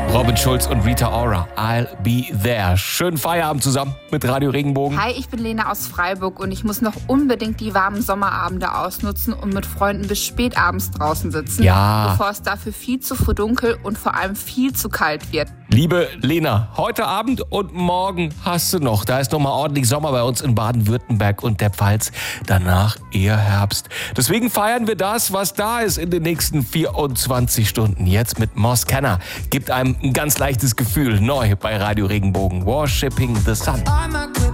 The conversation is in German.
Robin Schulz und Rita Ora, I'll be there. Schönen Feierabend zusammen mit Radio Regenbogen. Hi, ich bin Lena aus Freiburg und ich muss noch unbedingt die warmen Sommerabende ausnutzen und mit Freunden bis spät abends draußen sitzen, bevor es dafür viel zu früh dunkel und vor allem viel zu kalt wird. Liebe Lena, heute Abend und morgen hast du noch. Da ist noch mal ordentlich Sommer bei uns in Baden-Württemberg und der Pfalz. Danach eher Herbst. Deswegen feiern wir das, was da ist in den nächsten 24 Stunden. Jetzt mit Moss Kenner. Gibt einem ein ganz leichtes Gefühl. Neu bei Radio Regenbogen. Worshipping the Sun.